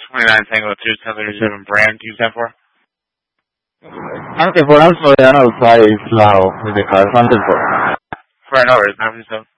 29 Tango 2737 brand do you stand for? Anche for also the other side is loud with the car. For an hour, is that what you said?